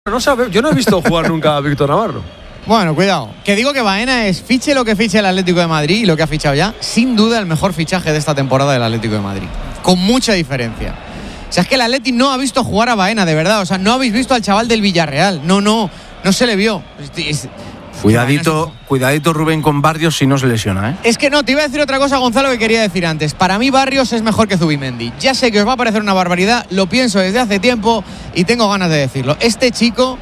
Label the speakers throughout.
Speaker 1: No sabe, yo no he visto jugar nunca a Víctor Navarro.
Speaker 2: Bueno, cuidado. Que digo que Baena es, fiche lo que fiche el Atlético de Madrid y lo que ha fichado ya, sin duda el mejor fichaje de esta temporada del Atlético de Madrid. Con mucha diferencia. O sea, es que el Atleti no ha visto jugar a Baena, de verdad. O sea, no habéis visto al chaval del Villarreal. No se le vio.
Speaker 3: Cuidadito Rubén con Barrios si no se lesiona, ¿eh?
Speaker 2: Es que no, te iba a decir otra cosa, Gonzalo, que quería decir antes. Para mí Barrios es mejor que Zubimendi. Ya sé que os va a parecer una barbaridad, lo pienso desde hace tiempo y tengo ganas de decirlo. Este chico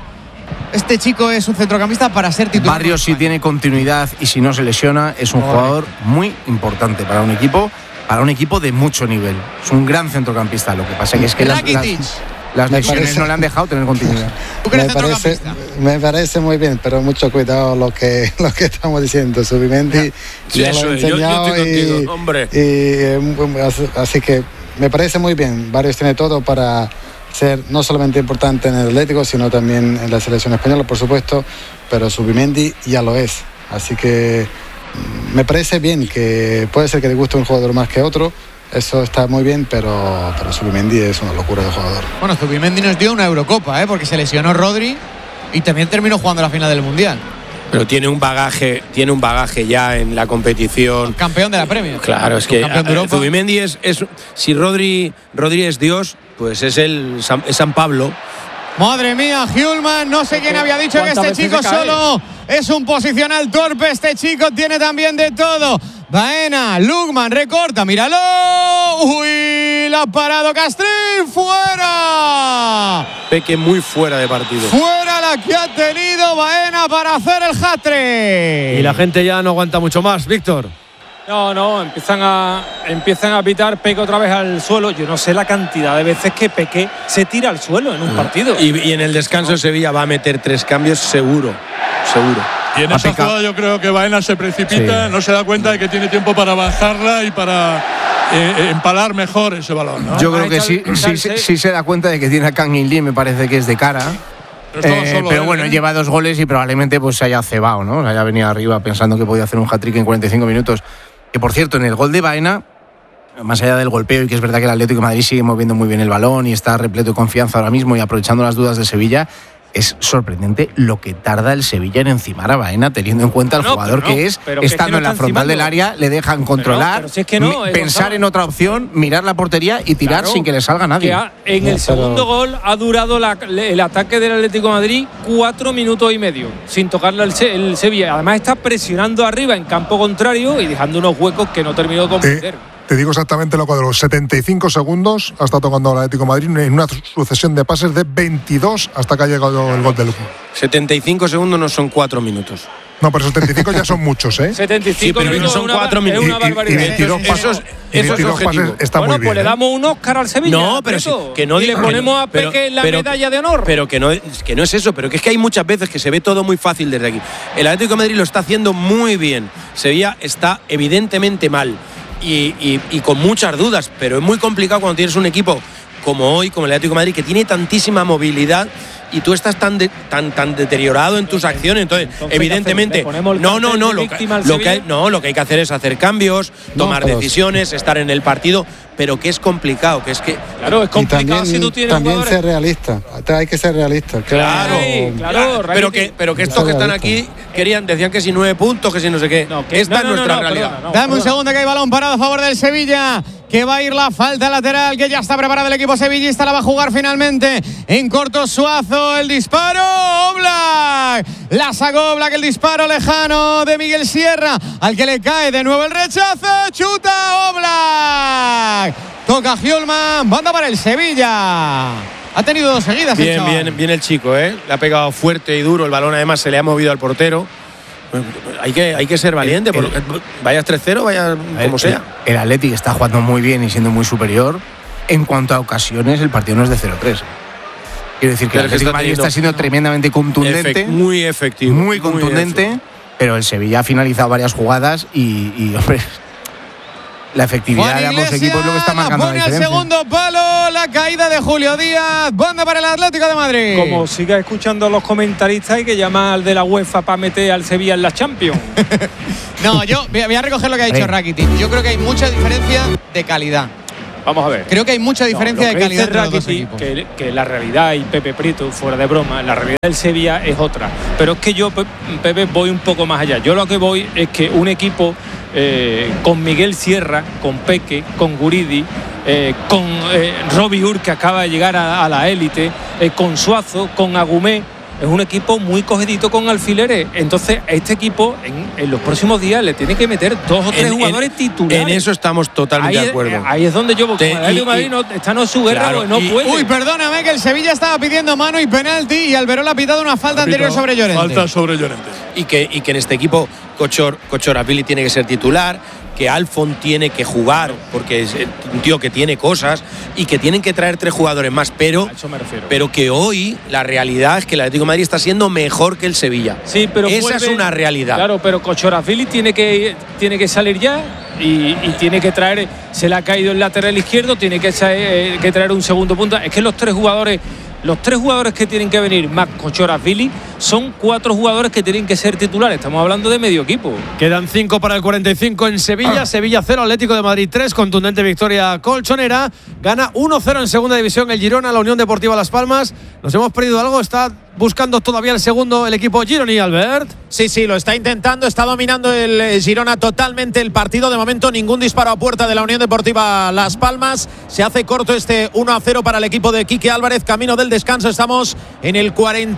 Speaker 2: es un centrocampista para ser titular.
Speaker 3: Barrios, si tiene continuidad y si no se lesiona, es un jugador muy importante para un equipo de mucho nivel. Es un gran centrocampista. Lo que pasa es que las lesiones no le han dejado tener continuidad.
Speaker 2: ¿Tú crees centrocampista?
Speaker 4: Me parece muy bien, pero mucho cuidado lo que estamos diciendo. Zubimendi ya lo he enseñado,
Speaker 1: yo estoy contigo, hombre.
Speaker 4: Así que me parece muy bien. Barrios tiene todo para ser no solamente importante en el Atlético, sino también en la selección española, por supuesto, pero Zubimendi ya lo es. Así que me parece bien, que puede ser que le guste un jugador más que otro. Eso está muy bien, pero Zubimendi es una locura de jugador.
Speaker 2: Bueno, Zubimendi nos dio una Eurocopa, porque se lesionó Rodri y también terminó jugando la final del Mundial.
Speaker 1: Pero tiene un bagaje ya en la competición.
Speaker 2: Campeón de la Premier.
Speaker 1: Claro, es que Zubimendi es si Rodri es Dios, pues es San Pablo.
Speaker 2: Madre mía, Hjulmand, no sé quién había dicho que este chico solo es un posicional torpe. Este chico tiene también de todo. Baena, Lukman, recorta, míralo. Uy, la ha parado Castrín, fuera.
Speaker 1: Peque muy fuera de partido.
Speaker 2: Fuera la que ha tenido Baena para hacer el hat-trick.
Speaker 1: Y la gente ya no aguanta mucho más, Víctor.
Speaker 5: No, empiezan a pitar. Peque otra vez al suelo. Yo no sé la cantidad de veces que Peque se tira al suelo en un partido.
Speaker 1: Y en el descanso Sevilla va a meter 3 cambios seguro.
Speaker 6: Y en esa jugada yo creo que Baena se precipita, no se da cuenta de que tiene tiempo para bajarla y para empalar mejor ese balón, ¿no?
Speaker 3: Yo creo que sí se da cuenta de que tiene a Kang In Lee, me parece que es de cara. Pero bueno, lleva 2 goles y probablemente pues se haya cebado, ¿no? Se haya venido arriba pensando que podía hacer un hat-trick en 45 minutos. Que por cierto, en el gol de Baena, más allá del golpeo, y que es verdad que el Atlético de Madrid sigue moviendo muy bien el balón y está repleto de confianza ahora mismo y aprovechando las dudas de Sevilla, es sorprendente lo que tarda el Sevilla en encimar a Baena, teniendo en cuenta el jugador que es, estando en la frontal del área, le dejan controlar, pensar en otra opción, mirar la portería y tirar sin que le salga nadie.
Speaker 5: En el segundo gol ha durado el ataque del Atlético de Madrid 4 minutos y medio, sin tocarle el Sevilla. Además está presionando arriba en campo contrario y dejando unos huecos que no terminó de comprender.
Speaker 7: Te digo exactamente lo que de los 75 segundos ha estado tocando el Atlético de Madrid en una sucesión de pases de 22 hasta que ha llegado el gol de Lukman.
Speaker 1: 75 segundos no son 4 minutos.
Speaker 7: No, pero 75 ya son muchos, ¿eh?
Speaker 5: 75
Speaker 1: pero
Speaker 5: minutos
Speaker 1: no son 4 minutos.
Speaker 5: Es una barbaridad.
Speaker 7: Y 22 pases está muy bien.
Speaker 5: Pues le damos un Oscar al Sevilla.
Speaker 1: No, pero que no,
Speaker 5: y le ponemos a Peque la medalla de honor.
Speaker 1: Pero que no es eso, pero que es que hay muchas veces que se ve todo muy fácil desde aquí. El Atlético de Madrid lo está haciendo muy bien. Sevilla está evidentemente mal. Y con muchas dudas, pero es muy complicado cuando tienes un equipo como hoy, como el Atlético de Madrid, que tiene tantísima movilidad y tú estás tan deteriorado en tus acciones. Entonces evidentemente, lo que hay que hacer es hacer cambios, tomar decisiones, estar en el partido, pero que es complicado, que es que…
Speaker 5: Claro, es complicado si tú tienes
Speaker 4: también
Speaker 5: jugadores…
Speaker 4: ser realista, hay que ser realista.
Speaker 1: Claro, pero que estos que están aquí decían que si 9 puntos, que si no sé qué. Esta es nuestra realidad.
Speaker 2: Dame un segundo, que hay balón parado a favor del Sevilla, que va a ir la falta lateral, que ya está preparado el equipo sevillista, la va a jugar finalmente en corto Suazo, el disparo, Oblak, la sacó Oblak, el disparo lejano de Miguel Sierra, al que le cae de nuevo el rechazo, chuta Oblak, toca Hjulmand, banda para el Sevilla. Ha tenido 2 seguidas.
Speaker 1: Bien el chico, le ha pegado fuerte y duro, el balón además se le ha movido al portero. Hay que ser valiente, porque vayas 3-0, vaya como sea.
Speaker 3: El Athletic está jugando muy bien y siendo muy superior. En cuanto a ocasiones, el partido no es de 0-3. Quiero decir que el Atlético de Madrid está siendo tremendamente contundente,
Speaker 1: muy efectivo,
Speaker 3: muy contundente, pero el Sevilla ha finalizado varias jugadas y hombre, la efectividad de ambos equipos es lo que está marcando la diferencia.
Speaker 2: Pone al segundo palo la caída de Julio Díaz, banda para el Atlético de Madrid.
Speaker 5: Como siga escuchando a los comentaristas, hay que llamar al de la UEFA para meter al Sevilla en la Champions.
Speaker 2: No, yo voy a recoger lo que ha dicho Rakitic. Yo creo que hay mucha diferencia de calidad.
Speaker 5: Vamos a ver.
Speaker 2: Creo que hay mucha diferencia de calidad entre los dos equipos.
Speaker 5: Que la realidad, y Pepe Prieto, fuera de broma, la realidad del Sevilla es otra. Pero es que yo, Pepe, voy un poco más allá. Yo lo que voy es que un equipo con Miguel Sierra, con Peque, con Guridi, con Robbie Ur, que acaba de llegar a la élite, con Suazo, con Agumé, es un equipo muy cogedito con alfileres. Entonces, a este equipo en los próximos días le tiene que meter 2 o 3 jugadores titulares.
Speaker 1: En eso estamos totalmente de acuerdo.
Speaker 5: Ahí es donde yo voy. El Atlético de Madrid esta no es su guerra, claro, porque no puede.
Speaker 2: Uy, perdóname, que el Sevilla estaba pidiendo mano y penalti y Alberola ha pitado una falta anterior sobre Llorente.
Speaker 6: Falta sobre Llorente.
Speaker 1: Y que en este equipo Kochoravili tiene que ser titular, que Alfon tiene que jugar, porque es un tío que tiene cosas, y que tienen que traer 3 jugadores más, pero que hoy la realidad es que el Atlético de Madrid está siendo mejor que el Sevilla.
Speaker 5: Sí, pero
Speaker 1: esa es una realidad.
Speaker 5: Claro, pero Kochoravili tiene que salir ya y tiene que traer, se le ha caído el lateral izquierdo, tiene que traer un segundo punta. Es que los tres jugadores que tienen que venir más Kochoravili son 4 jugadores que tienen que ser titulares. Estamos hablando de medio equipo.
Speaker 8: Quedan 5 para el 45 en Sevilla. Sevilla 0, Atlético de Madrid 3. Contundente victoria colchonera. Gana 1-0 en segunda división el Girona, la Unión Deportiva Las Palmas. ¿Nos hemos perdido algo? Está buscando todavía el segundo el equipo gironí, Albert.
Speaker 9: Sí, lo está intentando, está dominando el Girona totalmente el partido. De momento ningún disparo a puerta de la Unión Deportiva Las Palmas. Se hace corto este 1-0 para el equipo de Quique Álvarez. Camino del descanso, estamos en el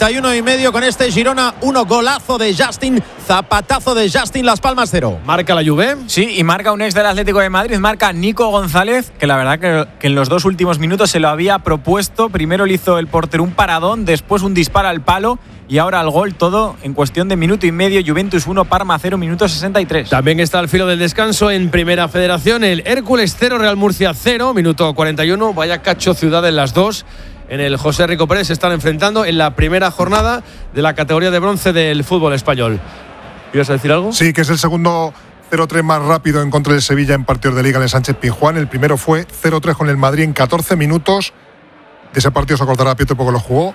Speaker 9: 41,5 con este Girona 1, golazo de Justin, zapatazo de Justin, Las Palmas 0.
Speaker 8: Marca la Juve.
Speaker 10: Sí, y marca un ex del Atlético de Madrid, marca Nico González, que la verdad que en los 2 últimos minutos se lo había propuesto. Primero le hizo el portero un paradón, después un disparo al palo y ahora al gol, todo en cuestión de minuto y medio. Juventus 1, Parma 0, minuto 63.
Speaker 8: También está al filo del descanso en Primera Federación el Hércules 0, Real Murcia 0, minuto 41. Vaya cacho ciudad en las dos. En el José Rico Pérez se están enfrentando en la primera jornada de la categoría de bronce del fútbol español. ¿Ibas a decir algo?
Speaker 7: Sí, que es el segundo 0-3 más rápido en contra del Sevilla en partidos de Liga en el Sánchez Pizjuán. El primero fue 0-3 con el Madrid en 14 minutos. De ese partido se acordará Pietro porque lo jugó.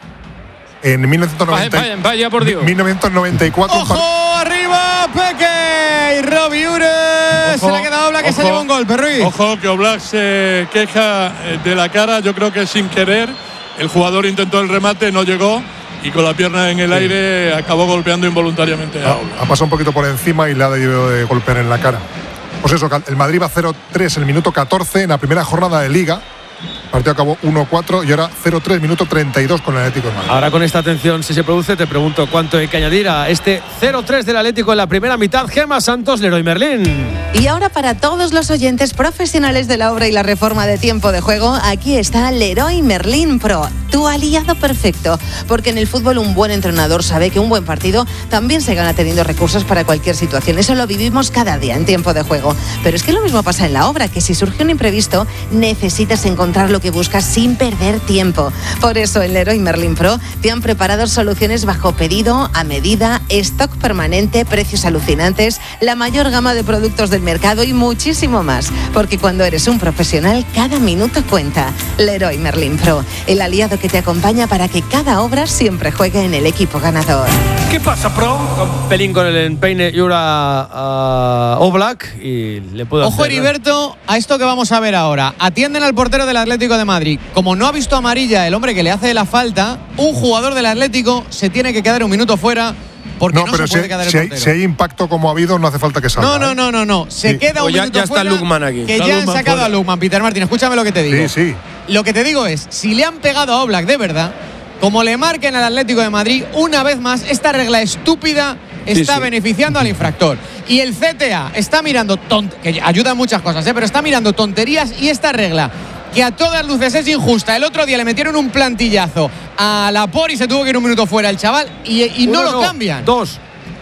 Speaker 7: En 1990,
Speaker 5: vaya por Dios.
Speaker 7: 1994.
Speaker 2: ¡Ojo! ¡Arriba! Peque y Robbie Ures. Se le ha quedado Oblak, que se lleva un golpe, Ruiz.
Speaker 6: Ojo, que Oblak se queja de la cara. Yo creo que sin querer. El jugador intentó el remate, no llegó. Y con la pierna en el aire acabó golpeando involuntariamente a Oblak.
Speaker 7: Ha pasado un poquito por encima y le ha debido de golpear en la cara. Pues eso, el Madrid va 0-3 en el minuto 14 en la primera jornada de Liga. El partido acabó 1-4 y ahora 0-3, minuto 32 con el Atlético de Madrid.
Speaker 8: Ahora con esta atención, si se produce, te pregunto cuánto hay que añadir a este 0-3 del Atlético en la primera mitad. Gemma Santos, Leroy Merlín.
Speaker 11: Y ahora para todos los oyentes profesionales de la obra y la reforma de tiempo de juego, aquí está Leroy Merlín Pro, tu aliado perfecto. Porque en el fútbol un buen entrenador sabe que un buen partido también se gana teniendo recursos para cualquier situación. Eso lo vivimos cada día en tiempo de juego. Pero es que lo mismo pasa en la obra, que si surge un imprevisto, necesitas encontrar lo que buscas sin perder tiempo. Por eso en Leroy Merlin Pro te han preparado soluciones bajo pedido, a medida, stock permanente, precios alucinantes, la mayor gama de productos del mercado y muchísimo más. Porque cuando eres un profesional, cada minuto cuenta. Leroy Merlin Pro, el aliado que te acompaña para que cada obra siempre juegue en el equipo ganador.
Speaker 8: ¿Qué pasa, Pro? Un pelín con el empeine y ahora a Oblak y le puedo
Speaker 2: Ojo, Heriberto, a esto que vamos a ver ahora. Atienden al portero del Atlético de Madrid. Como no ha visto amarilla el hombre que le hace la falta, un jugador del Atlético se tiene que quedar un minuto fuera porque no se puede quedar el portero.
Speaker 7: Si hay impacto como ha habido, no hace falta que salga.
Speaker 2: No. Se queda un minuto
Speaker 1: ya
Speaker 2: fuera.
Speaker 1: Ya está Lukman aquí.
Speaker 2: Que ya han sacado a Lukman, Peter Martín. Escúchame lo que te digo.
Speaker 7: Sí.
Speaker 2: Lo que te digo es, si le han pegado a Oblak de verdad, como le marquen al Atlético de Madrid, una vez más, esta regla estúpida está beneficiando al infractor. Y el CTA está mirando, que ayuda en muchas cosas, pero está mirando tonterías, y esta regla, que a todas luces es injusta. El otro día le metieron un plantillazo a Laporte y se tuvo que ir un minuto fuera el chaval y no lo cambian.
Speaker 8: 2.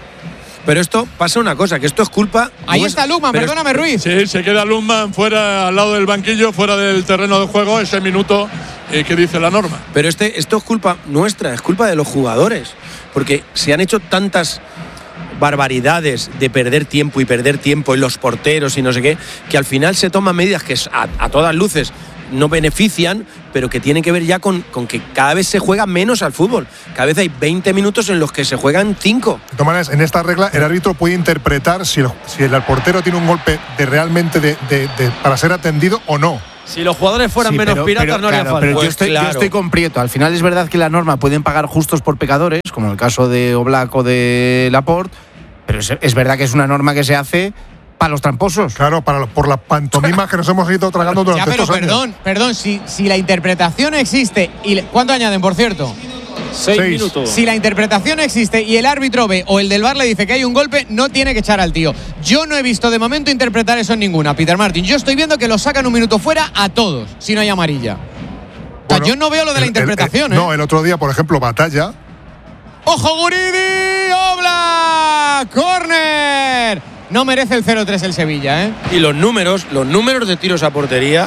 Speaker 1: Pero esto pasa una cosa, que esto es culpa.
Speaker 2: Ahí está Lukman, perdóname, Ruiz.
Speaker 6: Sí, se queda Lukman fuera, al lado del banquillo, fuera del terreno de juego, ese minuto que dice la norma.
Speaker 1: Pero esto es culpa nuestra, es culpa de los jugadores. Porque se han hecho tantas barbaridades de perder tiempo en los porteros y no sé qué, que al final se toman medidas que a todas luces no benefician, pero que tienen que ver ya con que cada vez se juega menos al fútbol. Cada vez hay 20 minutos en los que se juegan 5.
Speaker 7: De todas maneras, en esta regla el árbitro puede interpretar si el portero tiene un golpe realmente para ser atendido o no.
Speaker 8: Si los jugadores fueran menos piratas, no haría falta.
Speaker 3: Pero yo estoy con Prieto. Al final es verdad que la norma pueden pagar justos por pecadores, como en el caso de Oblak o de Laporte, pero es verdad que es una norma que se hace para los tramposos.
Speaker 7: Claro, por la pantomima que nos hemos ido tragando durante estos años.
Speaker 2: Perdón, si la interpretación existe, ¿cuánto añaden, por cierto?
Speaker 5: 6 minutos.
Speaker 2: Si la interpretación existe y el árbitro ve o el del VAR le dice que hay un golpe, no tiene que echar al tío. Yo no he visto de momento interpretar eso en ninguna, Peter Martin. Yo estoy viendo que lo sacan un minuto fuera a todos, si no hay amarilla. Bueno, yo no veo lo de la interpretación.
Speaker 7: No, el otro día, por ejemplo, Batalla.
Speaker 2: ¡Ojo, Guridi! ¡Oblak! ¡Córner! No merece el 0-3 el Sevilla, ¿eh?
Speaker 1: Y los números de tiros a portería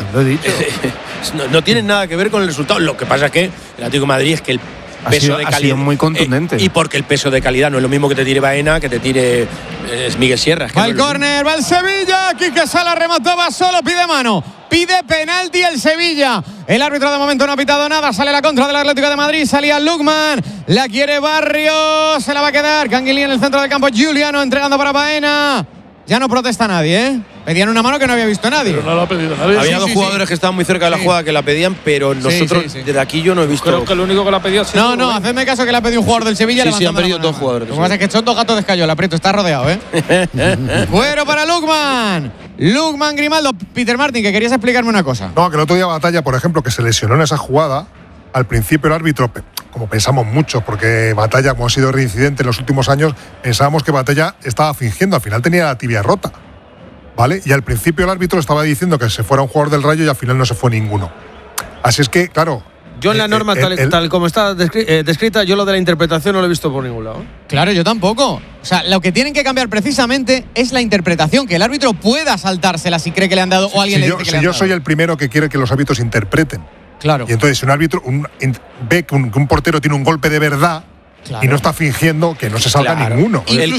Speaker 1: no tienen nada que ver con el resultado. Lo que pasa es que el Atlético de Madrid es que el peso de calidad
Speaker 3: ha sido muy contundente.
Speaker 1: Y porque el peso de calidad no es lo mismo que te tire Baena, que te tire Miguel Sierra.
Speaker 2: Va el córner, va el Sevilla. Quique Sala remató, va solo, pide mano. Pide penalti el Sevilla. El árbitro de momento no ha pitado nada. Sale la contra del Atlético de Madrid. Salía Lukman. La quiere Barrios. Se la va a quedar. Canguilí en el centro del campo. Juliano entregando para Baena. Ya no protesta nadie, ¿eh? Pedían una mano que no había visto nadie.
Speaker 6: Pero no la ha pedido nadie.
Speaker 1: Había dos jugadores que estaban muy cerca de la jugada que la pedían, pero nosotros desde aquí yo no he visto.
Speaker 5: Creo que el único que la ha pedido ha sido.
Speaker 2: No, hacedme caso que la ha pedido un jugador del Sevilla.
Speaker 1: Sí, han pedido dos jugadores.
Speaker 2: Lo que pasa es que son dos gatos de escayola, Prieto, está rodeado, ¿eh? Fuero para Lukman. Lukman, Grimaldo. Peter Martin, que querías explicarme una cosa.
Speaker 7: No, que el otro día Batalla, por ejemplo, que se lesionó en esa jugada. Al principio el árbitro, como pensamos mucho, porque Batalla, como ha sido reincidente en los últimos años, pensábamos que Batalla estaba fingiendo. Al final tenía la tibia rota. ¿Vale? Y al principio el árbitro estaba diciendo que se fuera un jugador del Rayo y al final no se fue ninguno. Así es que, claro.
Speaker 8: Yo en la norma, tal como está descrita, yo lo de la interpretación no lo he visto por ningún lado.
Speaker 2: Claro, yo tampoco. O sea, lo que tienen que cambiar precisamente es la interpretación, que el árbitro pueda saltársela si cree que le han dado o alguien le dice que le han dado.
Speaker 7: Si yo soy el primero que quiere que los árbitros interpreten.
Speaker 2: Claro.
Speaker 7: Y entonces, si un árbitro ve que un portero tiene un golpe de verdad. Claro. Y no está fingiendo que no se salga ninguno.
Speaker 1: El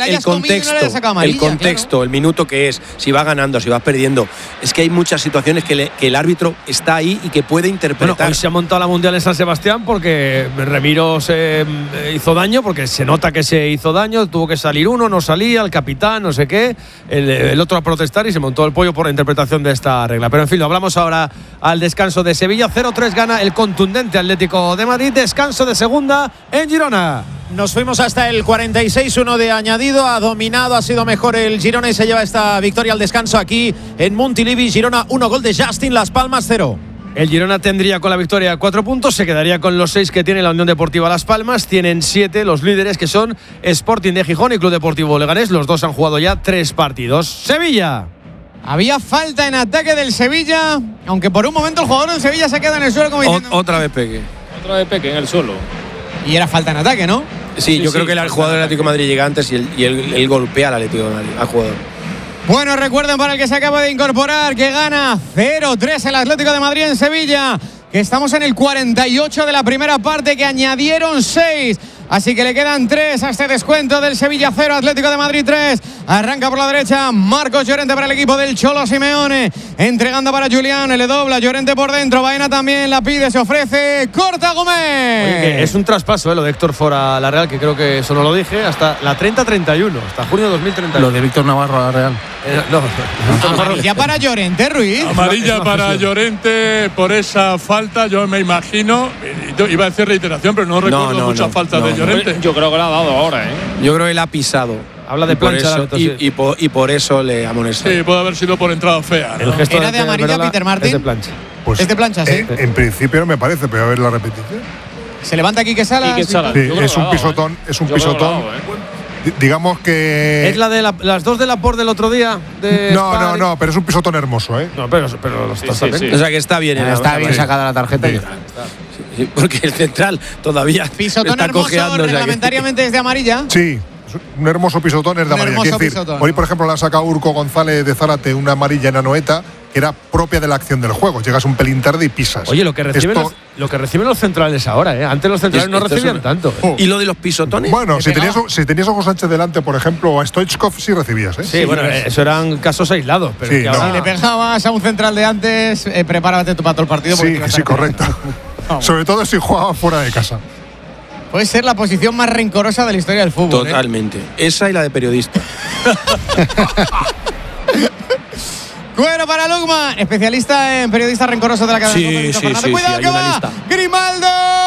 Speaker 1: contexto, el minuto que es, si va ganando, si vas perdiendo. Es que hay muchas situaciones que el árbitro está ahí y que puede interpretar.
Speaker 8: Bueno, hoy se ha montado la Mundial en San Sebastián porque Remiro se hizo daño, porque se nota que se hizo daño, tuvo que salir uno, no salía, el capitán, no sé qué, el otro a protestar y se montó el pollo por la interpretación de esta regla. Pero en fin, lo hablamos ahora al descanso de Sevilla. 0-3 gana el contundente Atlético de Madrid. Descanso de segunda en Girona.
Speaker 9: Nos fuimos hasta el 46-1 de añadido. Ha dominado, ha sido mejor el Girona y se lleva esta victoria al descanso aquí en Montilivi. Girona 1, gol de Justin, Las Palmas 0.
Speaker 8: El Girona tendría con la victoria 4 puntos, se quedaría con los 6 que tiene la Unión Deportiva Las Palmas. Tienen 7 los líderes, que son Sporting de Gijón y Club Deportivo Leganés. Los dos han jugado ya 3 partidos. Sevilla.
Speaker 2: Había falta en ataque del Sevilla, aunque por un momento el jugador del Sevilla se queda en el suelo como diciendo…
Speaker 1: Otra vez Peque
Speaker 5: en el suelo.
Speaker 2: Y era falta en ataque, ¿no?
Speaker 1: Sí, yo creo que el jugador del Atlético de Madrid llega antes y él golpea al Atlético de Madrid, al jugador.
Speaker 2: Bueno, recuerden para el que se acaba de incorporar que gana 0-3 el Atlético de Madrid en Sevilla, que estamos en el 48 de la primera parte, que añadieron 6. Así que le quedan 3 a este descuento del Sevilla 0, Atlético de Madrid 3. Arranca por la derecha Marcos Llorente para el equipo del Cholo Simeone. Entregando para Julián, le dobla Llorente por dentro. Baena también la pide, se ofrece. Corta Gómez.
Speaker 8: Oye, es un traspaso, lo de Héctor Fora a la Real, que creo que eso no lo dije, hasta la 30-31, hasta junio de 2031.
Speaker 3: Lo de Víctor Navarro a la Real.
Speaker 2: Amarilla para Llorente, Ruiz.
Speaker 6: Amarilla para Llorente por esa falta, yo me imagino. Iba a decir reiteración, pero no recuerdo muchas faltas de Llorente.
Speaker 5: Yo creo que la ha dado ahora, ¿eh?
Speaker 1: Yo creo que él ha pisado.
Speaker 8: Habla de plancha.
Speaker 1: Y por eso le amonesta.
Speaker 6: Sí, puede haber sido por entrada fea, ¿no?
Speaker 2: ¿Era de amarilla Peter Martin?
Speaker 8: Es de plancha.
Speaker 7: Pues
Speaker 2: es de plancha, sí.
Speaker 7: En principio no me parece, pero a ver la repetición.
Speaker 2: Se levanta Quique Sala.
Speaker 7: Sí, es un pisotón. Es un pisotón. Digamos que…
Speaker 8: ¿Es la de las dos de Laporte del otro día?
Speaker 7: No, pero es un pisotón hermoso, ¿eh?
Speaker 8: No, pero lo está
Speaker 1: O sea que está bien.
Speaker 3: Está bien sacada la tarjeta.
Speaker 1: Sí, porque el central todavía
Speaker 2: pisotón
Speaker 1: está
Speaker 2: hermoso,
Speaker 1: cojeando.
Speaker 2: Reglamentariamente es de amarilla.
Speaker 7: Sí. Un hermoso pisotón es de amarilla. Hoy, por ejemplo, la saca Urco González de Zárate una amarilla en Anoeta que era propia de la acción del juego. Llegas un pelín tarde y pisas.
Speaker 8: Oye, lo que reciben los centrales ahora, ¿eh? Antes los centrales no recibían tanto.
Speaker 1: ¿Y lo de los pisotones?
Speaker 7: Bueno, si tenías a Hugo Sánchez delante, por ejemplo, o a Stoichkov, sí recibías, ¿eh?
Speaker 8: Sí, bueno, eso eran casos aislados. Pero
Speaker 7: sí,
Speaker 8: que ahora...
Speaker 2: Si le pegabas a un central de antes, prepárate para todo el partido.
Speaker 7: Sí, correcto. Sobre todo si jugaba fuera de casa.
Speaker 2: Puede ser la posición más rencorosa de la historia del fútbol.
Speaker 1: Totalmente. Esa y la de periodista.
Speaker 2: Cuero para Lukman, especialista en periodista rencoroso de la cadena.
Speaker 1: Sí,
Speaker 2: ¡Cuidado que va! ¡Grimaldo!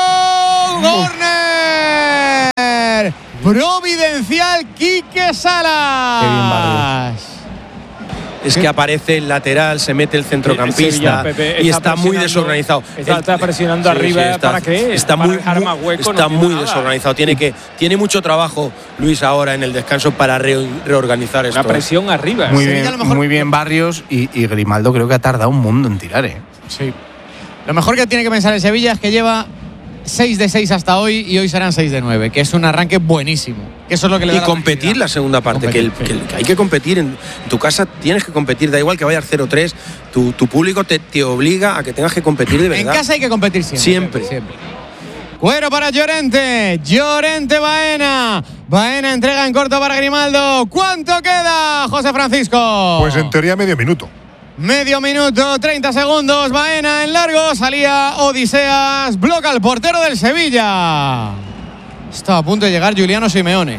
Speaker 2: ¡Corner! Providencial Quique Salas.
Speaker 3: Qué bien, Barrios.
Speaker 1: Es que aparece el lateral, se mete el centrocampista y está muy desorganizado.
Speaker 5: Está presionando arriba. ¿Para qué?
Speaker 1: Está
Speaker 5: para
Speaker 1: muy,
Speaker 5: dejar más hueco,
Speaker 1: está
Speaker 5: no
Speaker 1: muy
Speaker 5: nada.
Speaker 1: desorganizado. Tiene mucho trabajo Luis ahora en el descanso para reorganizar esto.
Speaker 5: La presión arriba.
Speaker 3: Muy bien Barrios y Grimaldo creo que ha tardado un mundo en tirar, ¿eh?
Speaker 2: Sí. Lo mejor que tiene que pensar el Sevilla es que lleva 6 de 6 hasta hoy y hoy serán 6 de 9, que es un arranque buenísimo. Que eso es lo que le da
Speaker 1: y competir la segunda parte, que hay que competir en tu casa, tienes que competir, da igual que vayas 0-3, tu público te obliga a que tengas que competir de verdad.
Speaker 2: En casa hay que competir siempre. Cuero para Llorente Baena entrega en corto para Grimaldo. ¿Cuánto queda, José Francisco?
Speaker 7: Pues en teoría medio minuto.
Speaker 2: Medio minuto, 30 segundos. Baena en largo, salía Odiseas, bloca al portero del Sevilla. Está a punto de llegar Giuliano Simeone.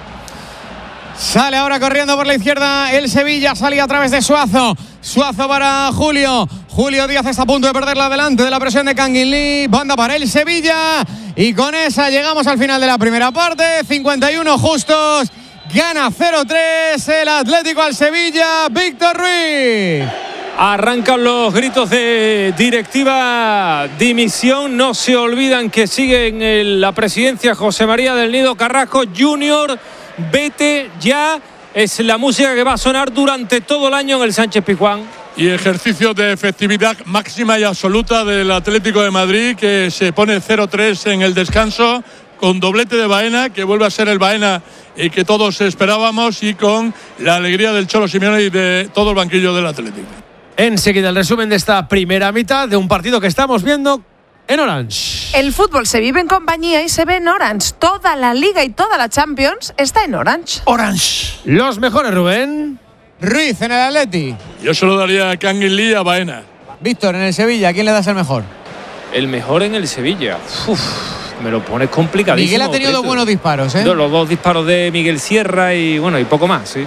Speaker 2: Sale ahora corriendo por la izquierda el Sevilla, salía a través de Suazo para Julio Díaz está a punto de perderla delante de la presión de Kangin Lee. Banda para el Sevilla y con esa llegamos al final de la primera parte. 51 justos. Gana 0-3 el Atlético al Sevilla. Víctor Ruiz.
Speaker 5: Arrancan los gritos de directiva, dimisión. No se olvidan que sigue en la presidencia José María del Nido Carrasco Junior. Vete ya. Es la música que va a sonar durante todo el año en el Sánchez Pizjuán.
Speaker 6: Y ejercicio de efectividad máxima y absoluta del Atlético de Madrid, que se pone 0-3 en el descanso, con doblete de Baena, que vuelve a ser el Baena que todos esperábamos, y con la alegría del Cholo Simeone y de todo el banquillo del Atlético.
Speaker 8: Enseguida el resumen de esta primera mitad de un partido que estamos viendo en Orange.
Speaker 12: El fútbol se vive en compañía y se ve en Orange. Toda la Liga y toda la Champions está en Orange.
Speaker 8: Orange. Los mejores, Rubén.
Speaker 2: Ruiz en el Atleti.
Speaker 6: Yo se lo daría a Kangin Lee y a Baena.
Speaker 2: Víctor, en el Sevilla, ¿a quién le das el mejor?
Speaker 5: El mejor en el Sevilla. Me lo pones complicadísimo.
Speaker 2: Miguel ha tenido dos buenos disparos, ¿eh?
Speaker 5: Los dos disparos de Miguel Sierra y poco más, sí.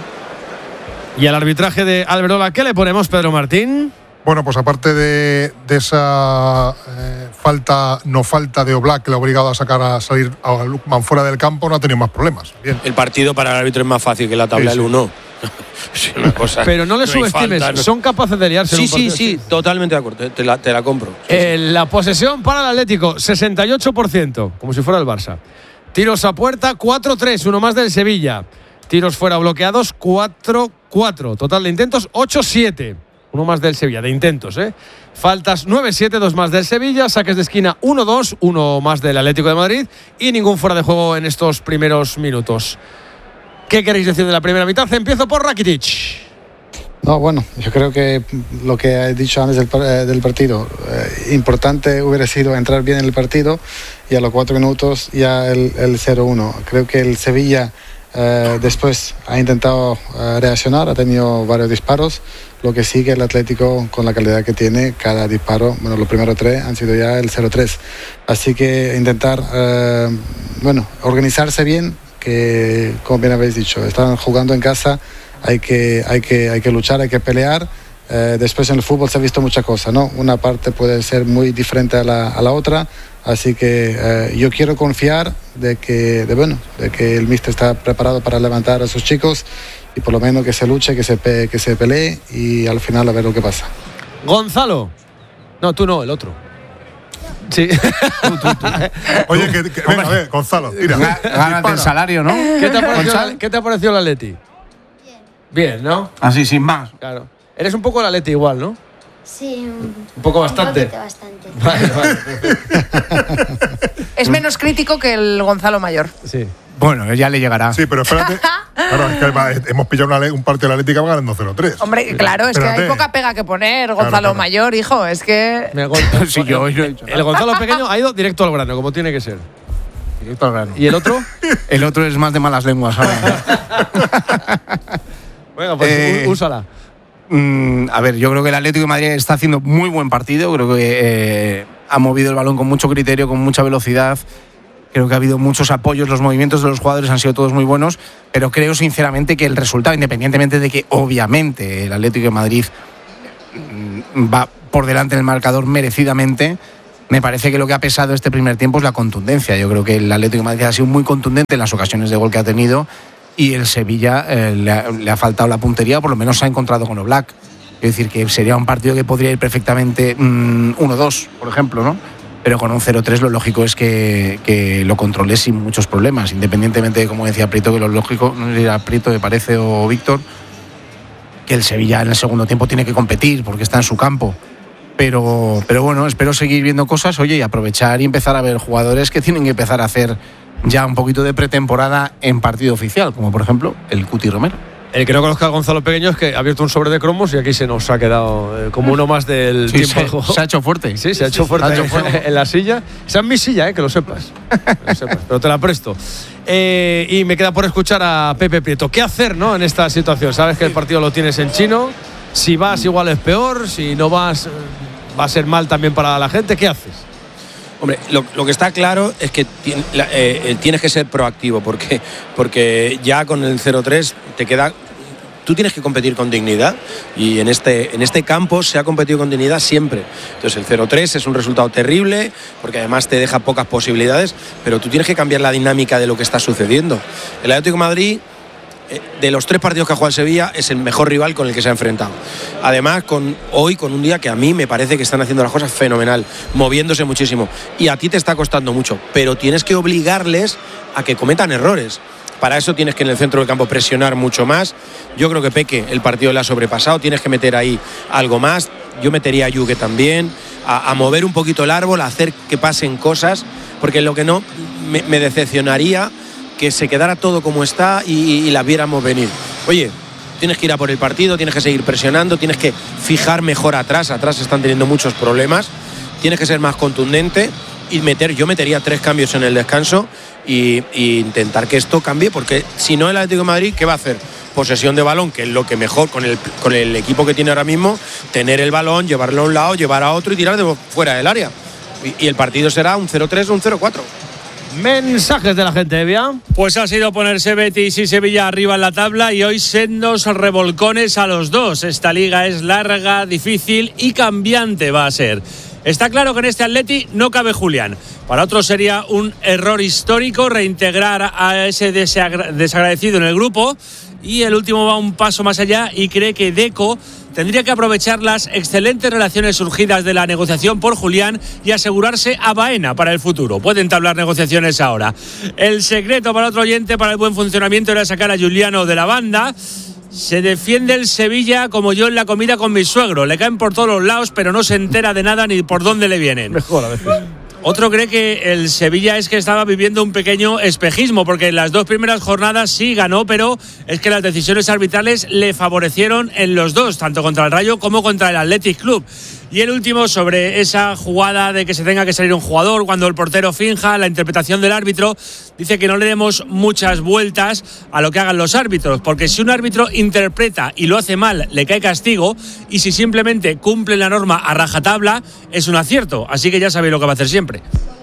Speaker 8: Y al arbitraje de Alberola, ¿qué le ponemos, Pedro Martín?
Speaker 7: Bueno, pues aparte de esa falta de Oblak, que le ha obligado a salir a Lukman fuera del campo, no ha tenido más problemas. Bien.
Speaker 1: El partido para el árbitro es más fácil que la tabla del 1.
Speaker 8: Sí, una cosa. Pero no le subestimes, falta, son capaces de liarse.
Speaker 1: Sí, totalmente de acuerdo, te la compro.
Speaker 8: La posesión para el Atlético, 68%, como si fuera el Barça. Tiros a puerta, 4-3, uno más del Sevilla. Tiros fuera bloqueados, 4-4. Total de intentos, 8-7. Uno más del Sevilla, de intentos, ¿eh? Faltas 9-7, dos más del Sevilla. Saques de esquina 1-2, uno más del Atlético de Madrid. Y ningún fuera de juego en estos primeros minutos. ¿Qué queréis decir de la primera mitad? Empiezo por Rakitic.
Speaker 4: No, bueno, yo creo que lo que he dicho antes del partido, importante hubiera sido entrar bien en el partido y a los 4 minutos ya el 0-1. Creo que el Sevilla después ha intentado reaccionar, ha tenido varios disparos. Lo que sigue el Atlético, con la calidad que tiene, cada disparo, los primeros 3 han sido ya el 0-3. Así que intentar, organizarse bien, que como bien habéis dicho, están jugando en casa, hay que luchar, hay que pelear. Después en el fútbol se ha visto muchas cosas, ¿no? Una parte puede ser muy diferente a la otra, así que yo quiero confiar de que el míster está preparado para levantar a sus chicos y por lo menos que se luche, que se pelee y al final a ver lo que pasa.
Speaker 8: Gonzalo. No, tú no, el otro. Sí.
Speaker 7: Tú. Oye, venga, a ver, Gonzalo, tira.
Speaker 3: Gánate el salario, ¿no?
Speaker 8: ¿Qué te ha parecido el Atleti? Bien, ¿no?
Speaker 3: Así, sin más.
Speaker 8: Claro. Eres un poco el Atleti igual, ¿no?
Speaker 13: Sí,
Speaker 8: un poco bastante.
Speaker 13: Un bastante.
Speaker 8: Vale.
Speaker 12: Es menos crítico que el Gonzalo mayor.
Speaker 8: Sí.
Speaker 3: Bueno, ya le llegará.
Speaker 7: Sí, pero espérate. Claro, es que hemos pillado un partido de la Atlética ganando 0-3.
Speaker 12: Hombre, claro, es que hay poca pega que poner. Gonzalo Mayor, hijo, es que…
Speaker 8: Sí, el Gonzalo pequeño ha ido directo al grano, como tiene que ser.
Speaker 3: Directo al grano.
Speaker 8: ¿Y el otro?
Speaker 3: El otro es más de malas lenguas ahora.
Speaker 8: Venga, pues úsala.
Speaker 3: A ver, yo creo que el Atlético de Madrid está haciendo muy buen partido. Creo que ha movido el balón con mucho criterio, con mucha velocidad. Creo que ha habido muchos apoyos, los movimientos de los jugadores han sido todos muy buenos, pero creo sinceramente que el resultado, independientemente de que obviamente el Atlético de Madrid va por delante en el marcador merecidamente, me parece que lo que ha pesado este primer tiempo es la contundencia. Yo creo que el Atlético de Madrid ha sido muy contundente en las ocasiones de gol que ha tenido y el Sevilla le ha faltado la puntería, o por lo menos se ha encontrado con Oblak. Es decir, que sería un partido que podría ir perfectamente 1-2, por ejemplo, ¿no? Pero con un 0-3 lo lógico es que lo controles sin muchos problemas, independientemente de, como decía Prieto, que lo lógico, no sé si era Prieto, me parece, o Víctor, que el Sevilla en el segundo tiempo tiene que competir porque está en su campo. Pero bueno, espero seguir viendo cosas, oye, y aprovechar y empezar a ver jugadores que tienen que empezar a hacer ya un poquito de pretemporada en partido oficial, como por ejemplo el Cuti Romero.
Speaker 8: El que no conozca a Gonzalo Pequeño es que ha abierto un sobre de cromos y aquí se nos ha quedado como uno más del tiempo de juego.
Speaker 3: Se ha hecho fuerte.
Speaker 8: Sí, se ha hecho fuerte en la silla. Esa es mi silla, que lo sepas. Pero te la presto. Y me queda por escuchar a Pepe Prieto. ¿Qué hacer, no, en esta situación? Sabes que el partido lo tienes en chino. Si vas, igual es peor. Si no vas, va a ser mal también para la gente. ¿Qué haces?
Speaker 1: Hombre, lo que está claro es que tienes que ser proactivo porque ya con el 0-3 te queda… Tú tienes que competir con dignidad y en este campo se ha competido con dignidad siempre. Entonces el 0-3 es un resultado terrible porque además te deja pocas posibilidades, pero tú tienes que cambiar la dinámica de lo que está sucediendo. El Atlético de Madrid, de los 3 partidos que ha jugado el Sevilla, es el mejor rival con el que se ha enfrentado. Además, hoy con un día que a mí me parece que están haciendo las cosas fenomenal, moviéndose muchísimo. Y a ti te está costando mucho, pero tienes que obligarles a que cometan errores. Para eso tienes que en el centro del campo presionar mucho más. Yo creo que Peque el partido le ha sobrepasado, tienes que meter ahí algo más. Yo metería a Yuke también, a mover un poquito el árbol, a hacer que pasen cosas, porque lo que no me decepcionaría que se quedara todo como está y las viéramos venir. Oye, tienes que ir a por el partido, tienes que seguir presionando, tienes que fijar mejor atrás están teniendo muchos problemas, tienes que ser más contundente y yo metería 3 cambios en el descanso y intentar que esto cambie, porque si no el Atlético de Madrid, ¿qué va a hacer? Posesión de balón, que es lo que mejor con el equipo que tiene ahora mismo, tener el balón, llevarlo a un lado, llevar a otro y tirar de fuera del área. Y el partido será un 0-3 o un 0-4.
Speaker 8: Mensajes de la gente, Evia.
Speaker 5: Pues ha sido ponerse Betis y Sevilla arriba en la tabla y hoy sendos revolcones a los dos. Esta liga es larga, difícil y cambiante va a ser. Está claro que en este Atleti no cabe Julián. Para otros sería un error histórico reintegrar a ese desagradecido en el grupo. Y el último va un paso más allá y cree que Deco tendría que aprovechar las excelentes relaciones surgidas de la negociación por Julián y asegurarse a Baena para el futuro. Pueden entablar negociaciones ahora. El secreto para otro oyente para el buen funcionamiento era sacar a Giuliano de la banda. Se defiende el Sevilla como yo en la comida con mi suegro. Le caen por todos los lados, pero no se entera de nada ni por dónde le vienen.
Speaker 8: Mejor a veces.
Speaker 5: Otro cree que el Sevilla es que estaba viviendo un pequeño espejismo, porque en las 2 primeras jornadas sí ganó, pero es que las decisiones arbitrales le favorecieron en los 2, tanto contra el Rayo como contra el Athletic Club. Y el último, sobre esa jugada de que se tenga que salir un jugador cuando el portero finja, la interpretación del árbitro, dice que no le demos muchas vueltas a lo que hagan los árbitros, porque si un árbitro interpreta y lo hace mal, le cae castigo, y si simplemente cumple la norma a rajatabla, es un acierto. Así que ya sabéis lo que va a hacer siempre.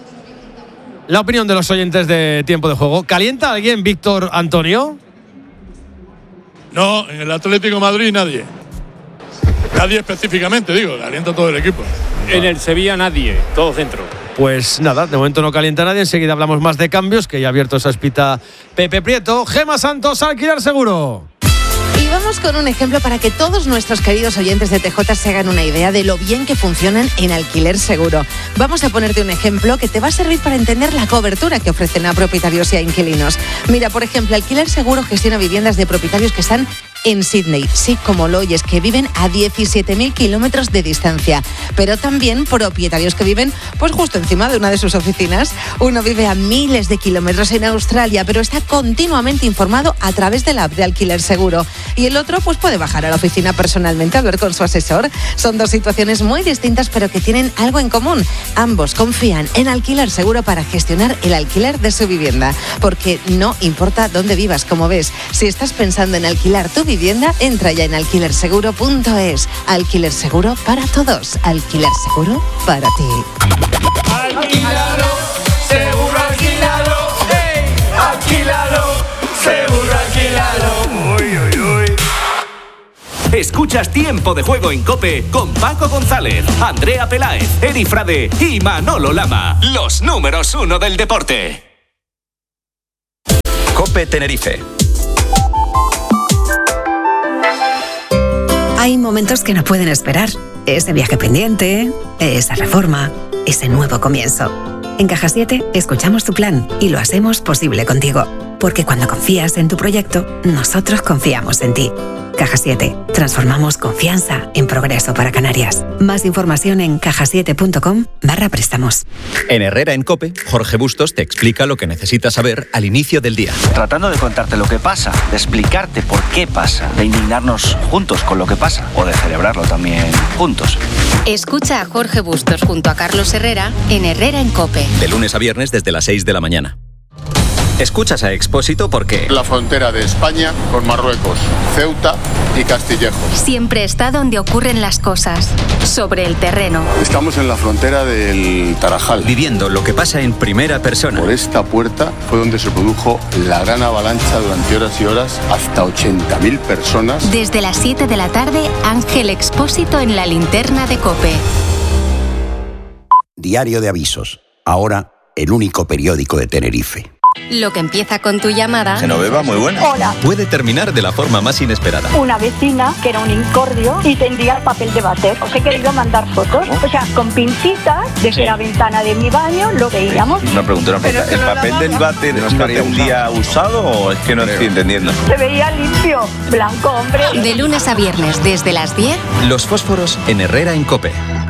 Speaker 8: La opinión de los oyentes de Tiempo de Juego. ¿Calienta alguien, Víctor Antonio?
Speaker 6: No, en el Atlético de Madrid nadie. Nadie específicamente, digo, calienta todo el equipo.
Speaker 5: En el Sevilla nadie, todo centro.
Speaker 8: Pues nada, de momento no calienta nadie. Enseguida hablamos más de cambios, que ya ha abierto esa espita Pepe Prieto. Gema Santos, Alquiler Seguro.
Speaker 11: Y vamos con un ejemplo para que todos nuestros queridos oyentes de TJ se hagan una idea de lo bien que funcionan en Alquiler Seguro. Vamos a ponerte un ejemplo que te va a servir para entender la cobertura que ofrecen a propietarios y a inquilinos. Mira, por ejemplo, Alquiler Seguro gestiona viviendas de propietarios que están en Sydney. Sí, como lo oyes, que viven a 17.000 kilómetros de distancia. Pero también propietarios que viven pues justo encima de una de sus oficinas. Uno vive a miles de kilómetros en Australia, pero está continuamente informado a través de la app de Alquiler Seguro. Y el otro pues puede bajar a la oficina personalmente a hablar con su asesor. Son dos situaciones muy distintas, pero que tienen algo en común. Ambos confían en Alquiler Seguro para gestionar el alquiler de su vivienda. Porque no importa dónde vivas, como ves. Si estás pensando en alquilar tu vivienda, entra ya en alquilerseguro.es. Alquiler Seguro para todos. Alquiler Seguro para ti.
Speaker 13: Alquilalo, seguro alquilalo. Hey, alquilalo, seguro alquilalo. Uy, uy, uy.
Speaker 14: Escuchas Tiempo de Juego en COPE con Paco González, Andrea Peláez, Eri Frade y Manolo Lama. Los números 1 del deporte.
Speaker 15: COPE Tenerife.
Speaker 16: Hay momentos que no pueden esperar. Ese viaje pendiente, esa reforma, ese nuevo comienzo. En Caja 7 escuchamos tu plan y lo hacemos posible contigo. Porque cuando confías en tu proyecto, nosotros confiamos en ti. Caja 7. Transformamos confianza en progreso para Canarias. Más información en cajasiete.com/préstamos.
Speaker 15: En Herrera en COPE, Jorge Bustos te explica lo que necesitas saber al inicio del día.
Speaker 17: Tratando de contarte lo que pasa, de explicarte por qué pasa, de indignarnos juntos con lo que pasa o de celebrarlo también juntos.
Speaker 18: Escucha a Jorge Bustos junto a Carlos Herrera en Herrera en COPE.
Speaker 15: De lunes a viernes desde las 6 de la mañana. Escuchas a Expósito porque...
Speaker 19: La frontera de España con Marruecos, Ceuta y Castillejos.
Speaker 18: Siempre está donde ocurren las cosas, sobre el terreno.
Speaker 19: Estamos en la frontera del Tarajal.
Speaker 15: Viviendo lo que pasa en primera persona.
Speaker 19: Por esta puerta fue donde se produjo la gran avalancha durante horas y horas, hasta 80.000 personas.
Speaker 18: Desde las 7 de la tarde, Ángel Expósito en la linterna de COPE.
Speaker 20: Diario de Avisos. Ahora, el único periódico de Tenerife.
Speaker 18: Lo que empieza con tu llamada...
Speaker 15: Genoveva, muy buena.
Speaker 21: Hola.
Speaker 15: Puede terminar de la forma más inesperada.
Speaker 21: Una vecina que era un incordio y tendría papel de váter. Os he querido mandar fotos. O sea, con pincitas, desde la ventana de mi baño lo veíamos.
Speaker 22: Una pregunta. ¿El papel del váter no tendría usado o es que no estoy entendiendo?
Speaker 21: Se veía limpio, blanco, hombre.
Speaker 18: De lunes a viernes, desde las 10...
Speaker 15: Los fósforos en Herrera en COPE.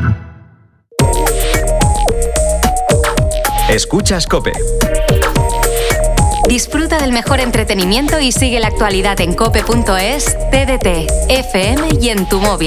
Speaker 15: Escuchas COPE.
Speaker 18: Disfruta del mejor entretenimiento y sigue la actualidad en cope.es, TDT, FM y en tu móvil.